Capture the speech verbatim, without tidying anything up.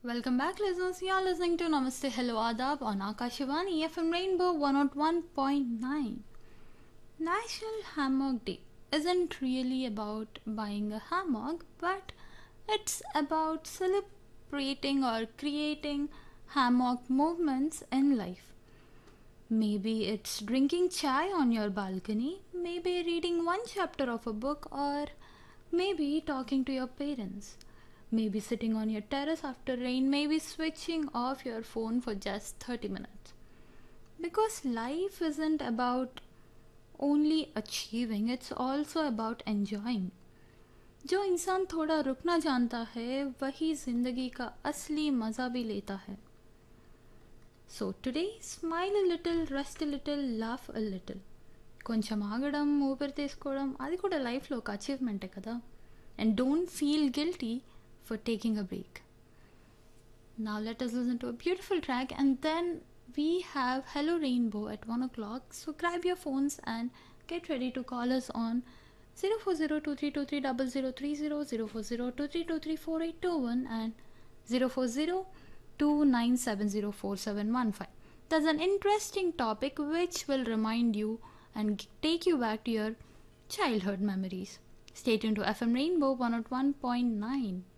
Welcome back, listeners. You are listening to Namaste Hello Adab on Akashivani F M Rainbow one oh one point nine. National Hammock Day isn't really about buying a hammock, but it's about celebrating or creating hammock movements in life. Maybe it's drinking chai on your balcony, maybe reading one chapter of a book, or maybe talking to your parents. Maybe sitting on your terrace after rain, maybe switching off your phone for just thirty minutes. Because life isn't about only achieving, it's also about enjoying. जो इंसान थोड़ा रुकना जानता है वही जिंदगी का असली मज़ा भी लेता है. So today, smile a little, rest a little, laugh a little. కొంచెం ఆగడం ఊపిరి తీసుకోవడం అది కూడా లైఫ్లో ఒక అచీవ్మెంటే కదా. And don't feel guilty for taking a break. Now let us listen to a beautiful track and then we have Hello Rainbow at one o'clock. So grab your phones and get ready to call us on zero four zero two three two three zero zero three zero, zero four zero two three two three four eight two one and zero four zero two nine seven zero four seven one five. There's an interesting topic which will remind you and take you back to your childhood memories. Stay tuned to F M Rainbow one oh one point nine.